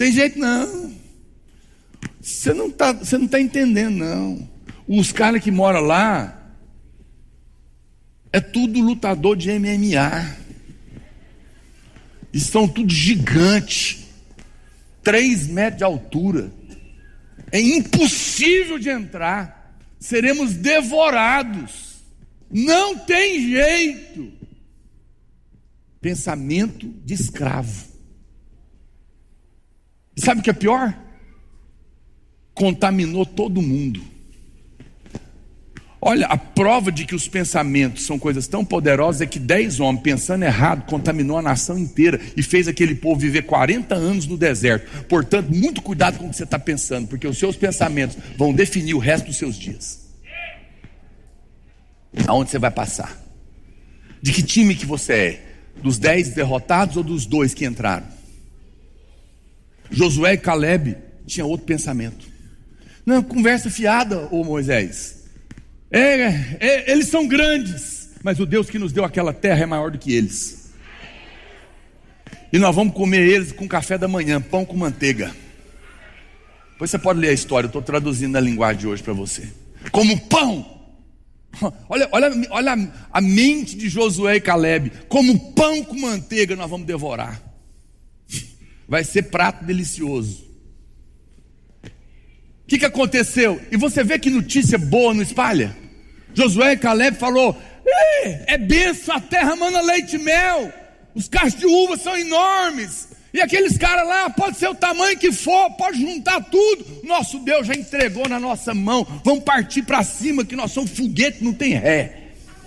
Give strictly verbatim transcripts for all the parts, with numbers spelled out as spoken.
Tem jeito não. Você não está você não tá entendendo, não. Os caras que moram lá é tudo lutador de M M A. Estão tudo gigante. Três metros de altura. É impossível de entrar. Seremos devorados. Não tem jeito. Pensamento de escravo. Sabe o que é pior? Contaminou todo mundo. Olha, a prova de que os pensamentos são coisas tão poderosas é que dez homens pensando errado contaminou a nação inteira e fez aquele povo viver quarenta anos no deserto. Portanto, muito cuidado com o que você está pensando, porque os seus pensamentos vão definir o resto dos seus dias. Aonde você vai passar? De que time que você é? Dos dez derrotados ou dos dois que entraram? Josué e Caleb tinham outro pensamento. Não, conversa fiada, ô Moisés. É, é, eles são grandes, mas o Deus que nos deu aquela terra é maior do que eles. E nós vamos comer eles com café da manhã, pão com manteiga. Depois você pode ler a história, eu estou traduzindo a linguagem de hoje para você. Como pão. Olha, olha, olha a mente de Josué e Caleb. Como pão com manteiga nós vamos devorar. Vai ser prato delicioso. O que, que aconteceu? E você vê que notícia boa não espalha? Josué e Caleb falou: é benção, a terra mana leite e mel. Os cachos de uva são enormes. E aqueles caras lá, pode ser o tamanho que for, pode juntar tudo. Nosso Deus já entregou na nossa mão. Vamos partir para cima, que nós somos foguete, não tem ré.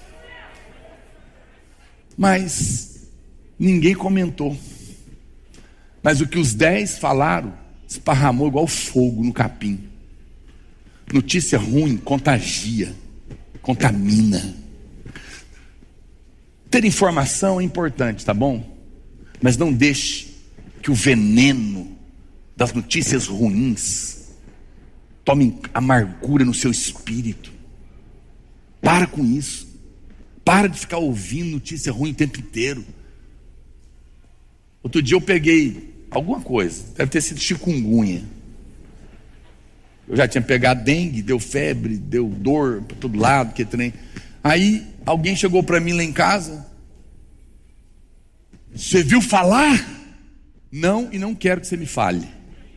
Mas ninguém comentou. Mas o que os dez falaram esparramou igual fogo no capim. Notícia ruim contagia, contamina. Ter informação é importante, tá bom? Mas não deixe que o veneno das notícias ruins tome amargura no seu espírito. Para com isso. Para de ficar ouvindo notícia ruim o tempo inteiro. Outro dia eu peguei alguma coisa, deve ter sido chikungunya. Eu já tinha pegado dengue, deu febre, deu dor para todo lado, que trem. Aí alguém chegou para mim lá em casa: você viu falar? Não, e não quero que você me fale.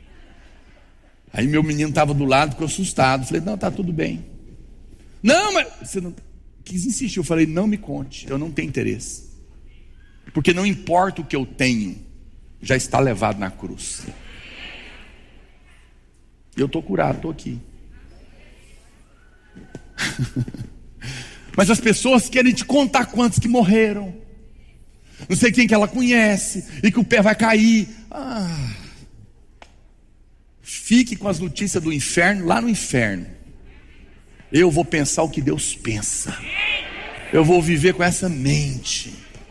Aí meu menino estava do lado, ficou assustado. Falei: não, tá tudo bem. Não, mas você não quis insistir. Eu falei: não me conte, eu não tenho interesse. Porque não importa o que eu tenho, já está levado na cruz. Eu estou curado, estou aqui. Mas as pessoas querem te contar quantos que morreram, não sei quem que ela conhece, e que o pé vai cair. Ah, fique com as notícias do inferno lá no inferno. Eu vou pensar o que Deus pensa. Eu vou viver com essa mente.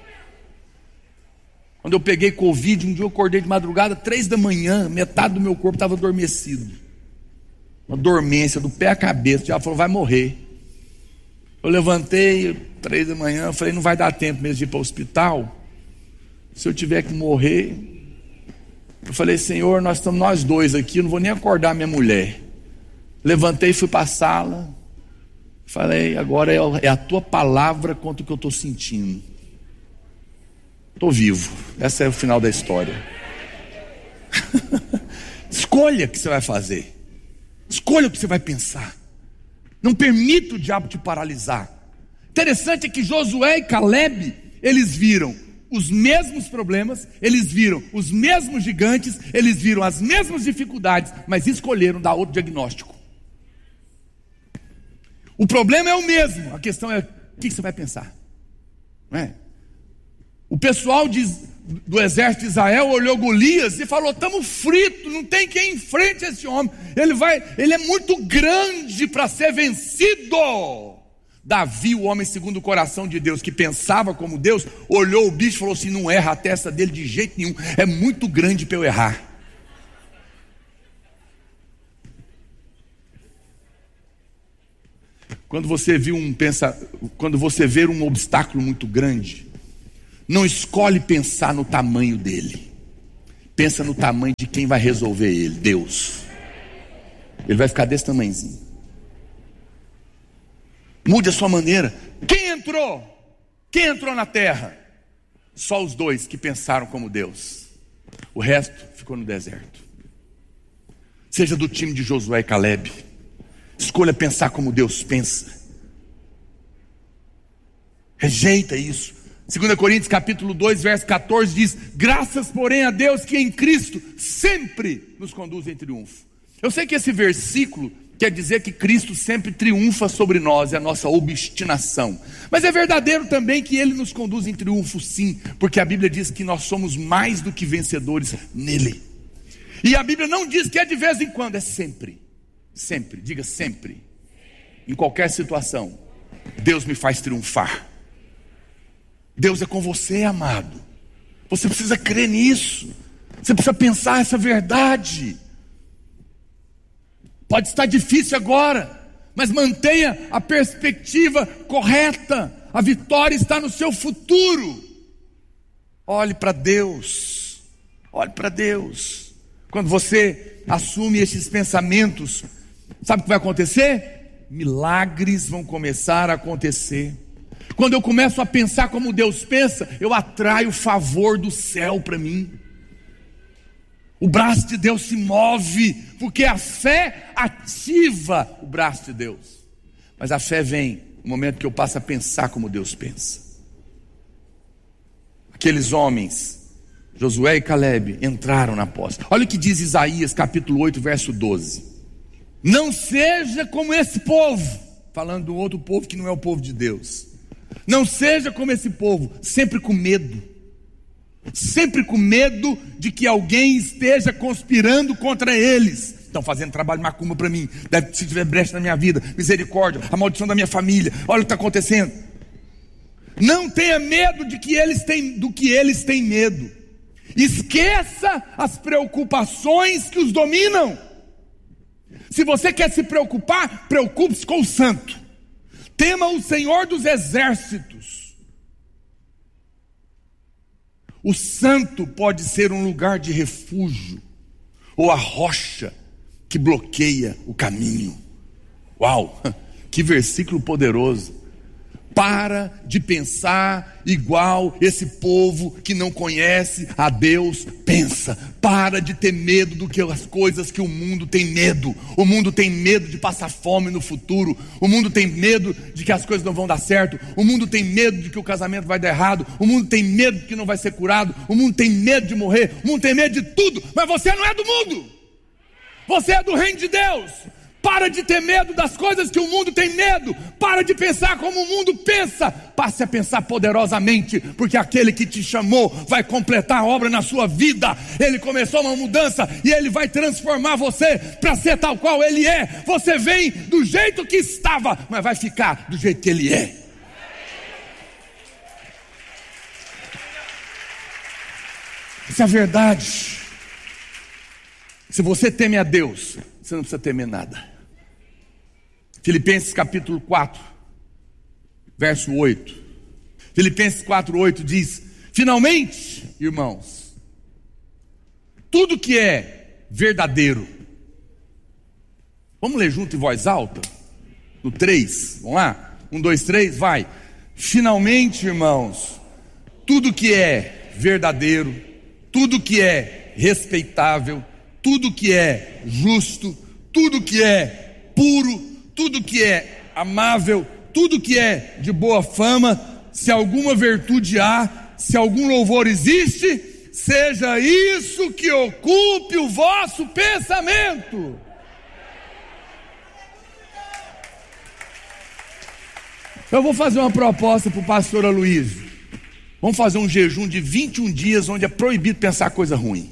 Quando eu peguei Covid, um dia eu acordei de madrugada, três da manhã, metade do meu corpo estava adormecido. Uma dormência do pé à cabeça. O diabo falou: vai morrer. Eu levantei, três da manhã, eu falei: não vai dar tempo mesmo de ir para o hospital. Se eu tiver que morrer, eu falei: Senhor, nós estamos nós dois aqui, eu não vou nem acordar minha mulher. Levantei e fui para a sala. Falei: agora é a tua palavra contra o que eu estou sentindo. Estou vivo. Esse é o final da história. Escolha o que você vai fazer. Escolha o que você vai pensar. Não permita o diabo te paralisar. Interessante é que Josué e Caleb, eles viram os mesmos problemas, eles viram os mesmos gigantes, eles viram as mesmas dificuldades, mas escolheram dar outro diagnóstico. O problema é o mesmo, a questão é o que você vai pensar, não é? O pessoal de, do exército de Israel olhou Golias e falou: estamos fritos, não tem quem enfrente esse homem, ele, vai, ele é muito grande para ser vencido. Davi, o homem segundo o coração de Deus, que pensava como Deus, olhou o bicho e falou assim: não erra a testa dele de jeito nenhum, é muito grande para eu errar. Quando você viu um pensa, quando você vê um obstáculo muito grande, não escolhe pensar no tamanho dele. Pensa no tamanho de quem vai resolver ele, Deus. Ele vai ficar desse tamanhozinho. Mude a sua maneira. Quem entrou? Quem entrou na terra? Só os dois que pensaram como Deus. O resto ficou no deserto. Seja do time de Josué e Caleb. Escolha pensar como Deus pensa. Rejeita isso. Segunda Coríntios capítulo dois, verso quatorze diz: graças, porém, a Deus que em Cristo sempre nos conduz em triunfo. Eu sei que esse versículo quer dizer que Cristo sempre triunfa sobre nós, é a nossa obstinação. Mas é verdadeiro também que Ele nos conduz em triunfo, sim, porque a Bíblia diz que nós somos mais do que vencedores nele. E a Bíblia não diz que é de vez em quando, é sempre. Sempre, diga sempre. Em qualquer situação, Deus me faz triunfar. Deus é com você, amado. Você precisa crer nisso. Você precisa pensar essa verdade. Pode estar difícil agora, mas mantenha a perspectiva correta. A vitória está no seu futuro. Olhe para Deus. Olhe para Deus. Quando você assume esses pensamentos, sabe o que vai acontecer? Milagres vão começar a acontecer. Quando eu começo a pensar como Deus pensa, eu atraio o favor do céu para mim. O braço de Deus se move, porque a fé ativa o braço de Deus. Mas a fé vem no momento que eu passo a pensar como Deus pensa. Aqueles homens, Josué e Caleb, entraram na posse. Olha o que diz Isaías capítulo oito, verso doze. Não seja como esse povo, falando do outro povo que não é o povo de Deus. Não seja como esse povo, sempre com medo. Sempre com medo de que alguém esteja conspirando contra eles. Estão fazendo trabalho macumba para mim. Deve, se tiver brecha na minha vida, misericórdia, a maldição da minha família. Olha o que está acontecendo. Não tenha medo de que eles têm, do que eles têm medo. Esqueça as preocupações que os dominam. Se você quer se preocupar, preocupe-se com o santo. Tema o Senhor dos exércitos. O santo pode ser um lugar de refúgio, ou a rocha que bloqueia o caminho. Uau, que versículo poderoso. Para de pensar igual esse povo que não conhece a Deus pensa. Para de ter medo do que as coisas que o mundo tem medo. O mundo tem medo de passar fome no futuro. O mundo tem medo de que as coisas não vão dar certo. O mundo tem medo de que o casamento vai dar errado. O mundo tem medo de que não vai ser curado. O mundo tem medo de morrer. O mundo tem medo de tudo. Mas você não é do mundo. Você é do reino de Deus. Para de ter medo das coisas que o mundo tem medo. Para de pensar como o mundo pensa. Passe a pensar poderosamente, porque aquele que te chamou vai completar a obra na sua vida. Ele começou uma mudança e ele vai transformar você para ser tal qual ele é. Você vem do jeito que estava, mas vai ficar do jeito que ele é. Isso é a verdade. Se você teme a Deus, você não precisa temer nada. Filipenses capítulo quatro, verso oito. Filipenses quatro, oito diz: finalmente, irmãos, tudo que é verdadeiro. Vamos ler junto em voz alta? No três, vamos lá? Um, dois, três, vai. Finalmente, irmãos, tudo que é verdadeiro, tudo que é respeitável, tudo que é justo, tudo que é puro, tudo que é amável, tudo que é de boa fama, se alguma virtude há, se algum louvor existe, seja isso que ocupe o vosso pensamento. Eu vou fazer uma proposta para o pastor Aloysio. Vamos fazer um jejum de vinte e um dias, onde é proibido pensar coisa ruim.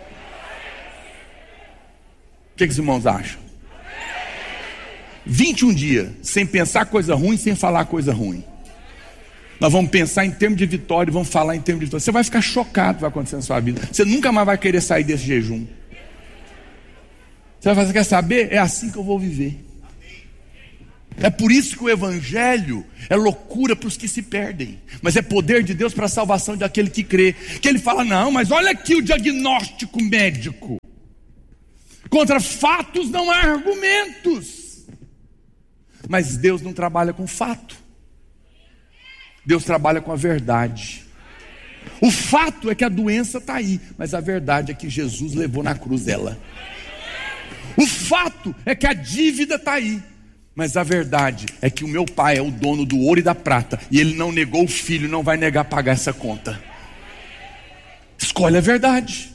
O que, que os irmãos acham? vinte e um dias, sem pensar coisa ruim, sem falar coisa ruim. Nós vamos pensar em termos de vitória, vamos falar em termos de vitória. Você vai ficar chocado com o que vai acontecer na sua vida. Você nunca mais vai querer sair desse jejum. Você vai fazer, quer saber? É assim que eu vou viver. É por isso que o evangelho é loucura para os que se perdem, mas é poder de Deus para a salvação daquele que crê. Que ele fala, não, mas olha aqui o diagnóstico médico. Contra fatos não há argumentos. Mas Deus não trabalha com fato. Deus trabalha com a verdade. O fato é que a doença está aí, mas a verdade é que Jesus levou na cruz ela. O fato é que a dívida está aí, mas a verdade é que o meu pai é o dono do ouro e da prata, e ele não negou o filho, não vai negar pagar essa conta. Escolhe a verdade.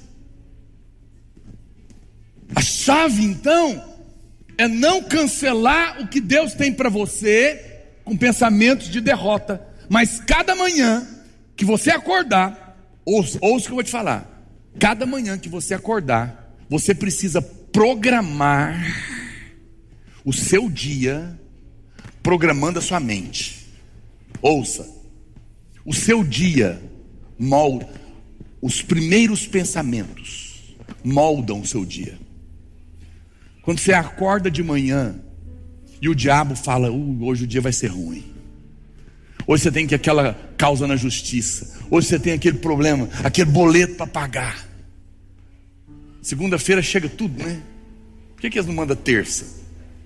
A chave então é não cancelar o que Deus tem para você com pensamentos de derrota, mas cada manhã que você acordar, ouça, ouça o que eu vou te falar, cada manhã que você acordar, você precisa programar o seu dia, programando a sua mente. Ouça, o seu dia molda, os primeiros pensamentos moldam o seu dia. Quando você acorda de manhã e o diabo fala, uh, hoje o dia vai ser ruim, hoje você tem que aquela causa na justiça, hoje você tem aquele problema, aquele boleto para pagar. Segunda-feira chega tudo, né? Por que que eles não mandam terça?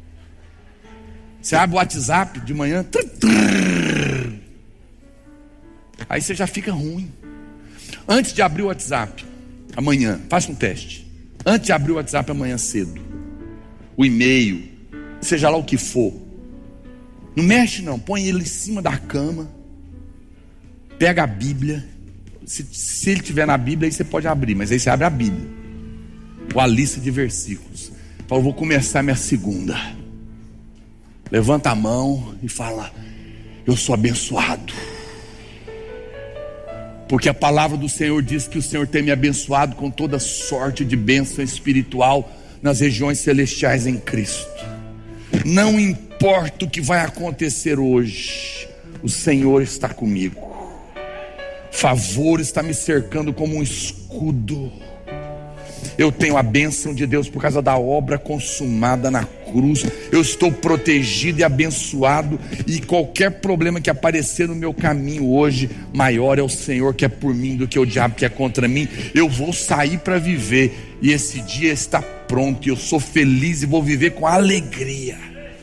Você abre o WhatsApp de manhã, trrr, trrr, aí você já fica ruim. Antes de abrir o WhatsApp amanhã, faça um teste. Antes de abrir o WhatsApp amanhã cedo, o e-mail, seja lá o que for, não mexe não, põe ele em cima da cama, pega a Bíblia. Se, se ele estiver na Bíblia, aí você pode abrir, mas aí você abre a Bíblia, ou a lista de versículos. Fala, eu vou começar minha segunda. Levanta a mão e fala, eu sou abençoado, porque a palavra do Senhor diz que o Senhor tem me abençoado com toda sorte de bênção espiritual nas regiões celestiais em Cristo. Não importa o que vai acontecer hoje, o Senhor está comigo. Favor está me cercando como um escudo. Eu tenho a bênção de Deus por causa da obra consumada na cruz. Eu estou protegido e abençoado, e qualquer problema que aparecer no meu caminho hoje, maior é o Senhor que é por mim do que o diabo que é contra mim. Eu vou sair para viver, e esse dia está pronto, e eu sou feliz e vou viver com alegria.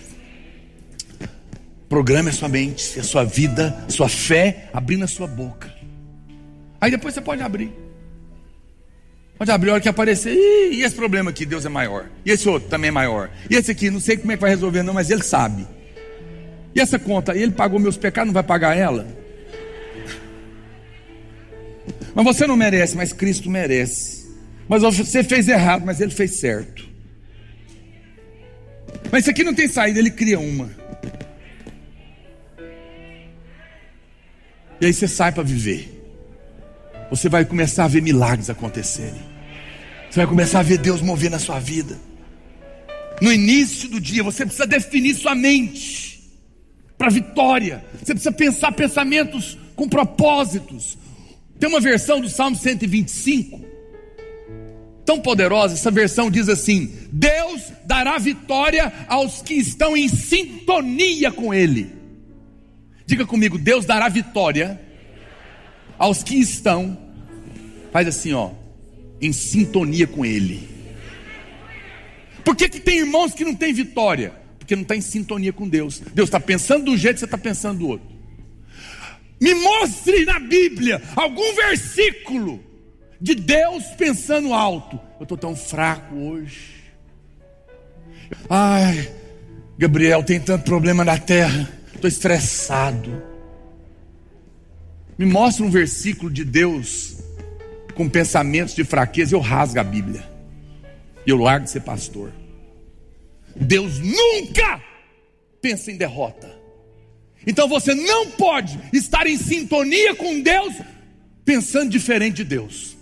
Programe a sua mente, a sua vida, a sua fé, abrindo a sua boca. Aí depois você pode abrir. Pode abrir a hora que aparecer. Ih, e esse problema aqui, Deus é maior. E esse outro também é maior. E esse aqui, não sei como é que vai resolver não, mas Ele sabe. E essa conta, Ele pagou meus pecados, não vai pagar ela? Mas você não merece, mas Cristo merece. Mas você fez errado, mas Ele fez certo. Mas isso aqui não tem saída, Ele cria uma. E aí você sai para viver. Você vai começar a ver milagres acontecerem. Você vai começar a ver Deus mover na sua vida. No início do dia, você precisa definir sua mente para vitória. Você precisa pensar pensamentos com propósitos. Tem uma versão do Salmo cento e vinte e cinco tão poderosa. Essa versão diz assim: Deus dará vitória aos que estão em sintonia com Ele. Diga comigo, Deus dará vitória aos que estão, faz assim ó, em sintonia com Ele. Por que que tem irmãos que não tem vitória? Porque não está em sintonia com Deus. Deus está pensando do jeito que você está pensando do outro. Me mostre na Bíblia algum versículo de Deus pensando alto. Eu estou tão fraco hoje. Ai, Gabriel, tem tanto problema na terra, estou estressado. Me mostra um versículo de Deus com pensamentos de fraqueza, eu rasgo a Bíblia e eu largo de ser pastor. Deus nunca pensa em derrota. Então você não pode estar em sintonia com Deus pensando diferente de Deus.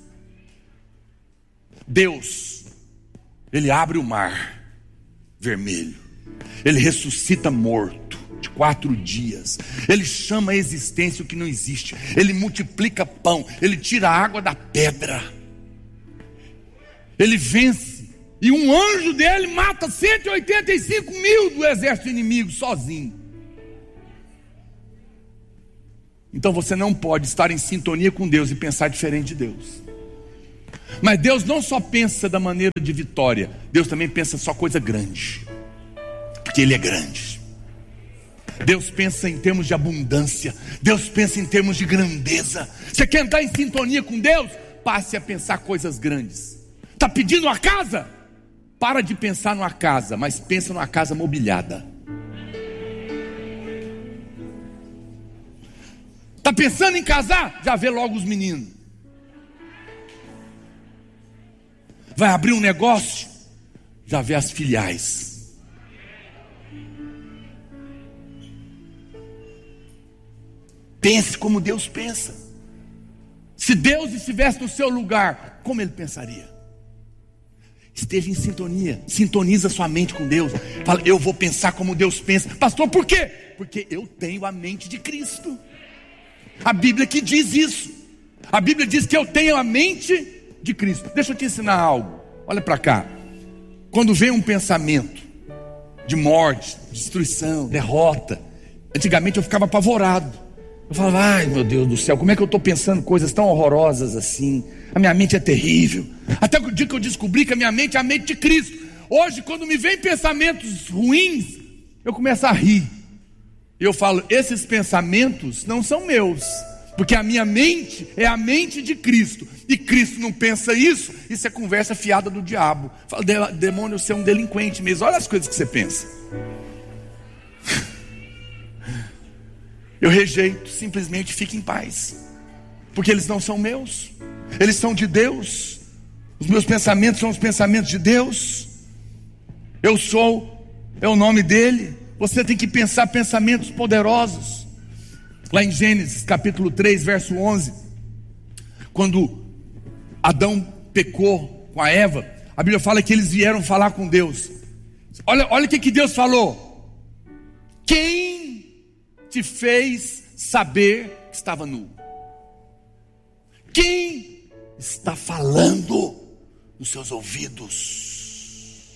Deus, Ele abre o mar vermelho, Ele ressuscita morto de quatro dias, Ele chama a existência o que não existe, Ele multiplica pão, Ele tira a água da pedra, Ele vence E um anjo dele mata cento e oitenta e cinco mil do exército inimigo sozinho. Então você não pode estar em sintonia com Deus e pensar diferente de Deus. Mas Deus não só pensa da maneira de vitória, Deus também pensa só coisa grande, porque Ele é grande. Deus pensa em termos de abundância, Deus pensa em termos de grandeza. Você quer entrar em sintonia com Deus? Passe a pensar coisas grandes. Está pedindo uma casa? Para de pensar numa casa, mas pensa numa casa mobiliada. Está pensando em casar? Já vê logo os meninos. Vai abrir um negócio? Já vê as filiais. Pense como Deus pensa. Se Deus estivesse no seu lugar, como Ele pensaria? Esteja em sintonia. Sintoniza sua mente com Deus. Fala, eu vou pensar como Deus pensa. Pastor, por quê? Porque eu tenho a mente de Cristo. A Bíblia que diz isso. A Bíblia diz que eu tenho a mente de Cristo. Deixa eu te ensinar algo. Olha para cá. Quando vem um pensamento de morte, destruição, derrota, antigamente eu ficava apavorado. Eu falava, ai meu Deus do céu, como é que eu estou pensando coisas tão horrorosas assim? A minha mente é terrível. Até o dia que eu descobri que a minha mente é a mente de Cristo. Hoje, quando me vem pensamentos ruins, eu começo a rir. E eu falo, esses pensamentos não são meus, porque a minha mente é a mente de Cristo. E Cristo não pensa isso. Isso é conversa fiada do diabo. Fala, demônio, você é um delinquente mesmo. Olha as coisas que você pensa. Eu rejeito, simplesmente fique em paz, porque eles não são meus, eles são de Deus. Os meus pensamentos são os pensamentos de Deus. Eu sou, é o nome dele. Você tem que pensar pensamentos poderosos. Lá em Gênesis capítulo três, verso onze, quando Adão pecou com a Eva, a Bíblia fala que eles vieram falar com Deus. Olha, olha o que, que Deus falou. Quem te fez saber que estava nu? Quem está falando nos seus ouvidos?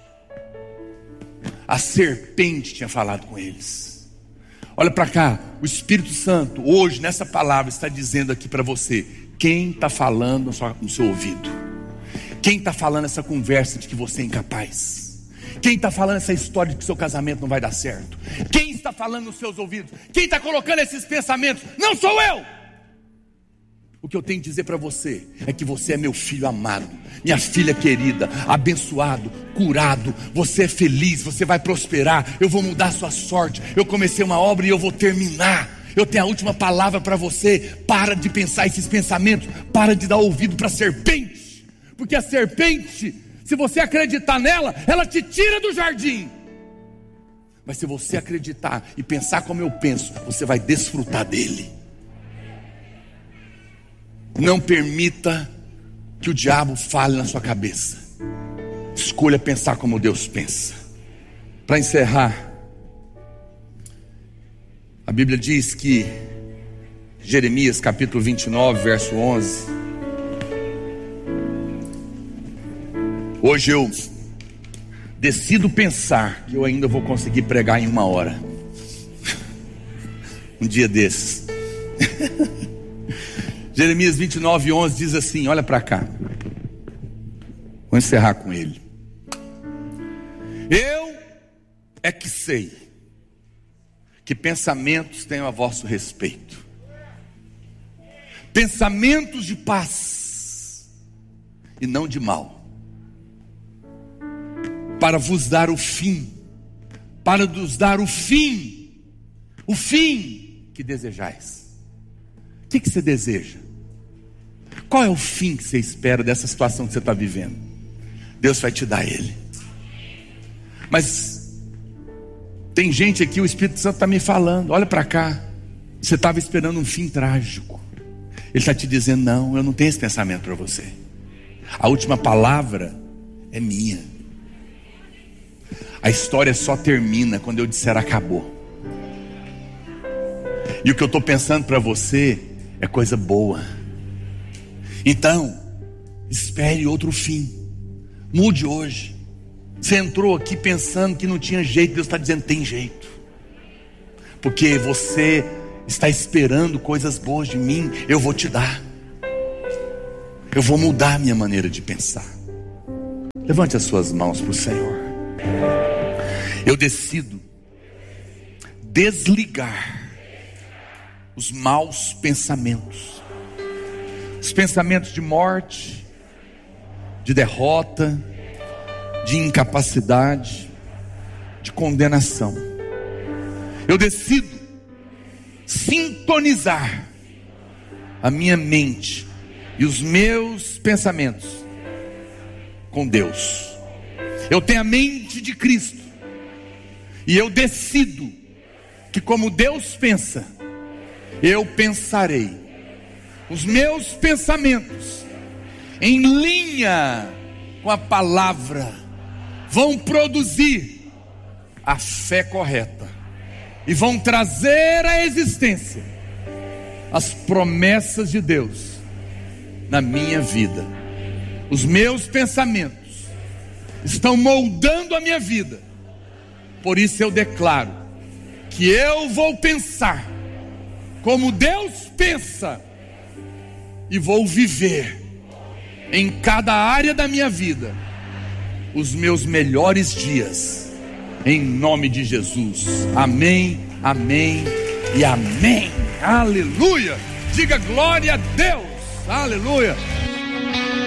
A serpente tinha falado com eles. Olha para cá, o Espírito Santo hoje nessa palavra está dizendo aqui para você: quem está falando no seu ouvido? Quem está falando essa conversa de que você é incapaz? Quem está falando essa história de que seu casamento não vai dar certo? Quem está falando nos seus ouvidos? Quem está colocando esses pensamentos? Não sou eu! O que eu tenho que dizer para você é que você é meu filho amado, minha filha querida, abençoado, curado. Você é feliz, você vai prosperar. Eu vou mudar a sua sorte. Eu comecei uma obra e eu vou terminar. Eu tenho a última palavra para você. Para de pensar esses pensamentos. Para de dar ouvido para a serpente, porque a serpente, se você acreditar nela, ela te tira do jardim. Mas se você acreditar e pensar como eu penso, você vai desfrutar dele. Não permita que o diabo fale na sua cabeça. Escolha pensar como Deus pensa. Para encerrar, a Bíblia diz que Jeremias capítulo vinte e nove, verso onze. Hoje eu decido pensar que eu ainda vou conseguir pregar em uma hora. Um dia desses. Jeremias vinte e nove, onze diz assim, olha para cá. Vou encerrar com ele. Eu é que sei que pensamentos tenho a vosso respeito, pensamentos de paz e não de mal, para vos dar o fim, para vos dar o fim, o fim que desejais. O que, que você deseja? Qual é o fim que você espera dessa situação que você está vivendo? Deus vai te dar ele. Mas tem gente aqui, o Espírito Santo está me falando, olha para cá, você estava esperando um fim trágico. Ele está te dizendo, não, eu não tenho esse pensamento para você. A última palavra é minha. A história só termina quando eu disser acabou. E o que eu estou pensando para você é coisa boa. Então, espere outro fim. Mude hoje. Você entrou aqui pensando que não tinha jeito, Deus está dizendo: tem jeito, porque você está esperando coisas boas de mim. Eu vou te dar. Eu vou mudar a minha maneira de pensar. Levante as suas mãos para o Senhor. Eu decido desligar os maus pensamentos, os pensamentos de morte, de derrota, de incapacidade, de condenação. Eu decido sintonizar a minha mente e os meus pensamentos com Deus. Eu tenho a mente de Cristo, e eu decido que, como Deus pensa, eu pensarei. Os meus pensamentos, em linha com a palavra, vão produzir a fé correta e vão trazer à existência as promessas de Deus na minha vida. Os meus pensamentos estão moldando a minha vida. Por isso eu declaro que eu vou pensar como Deus pensa, e vou viver em cada área da minha vida os meus melhores dias, em nome de Jesus. Amém, amém e amém. Aleluia. Diga glória a Deus. Aleluia.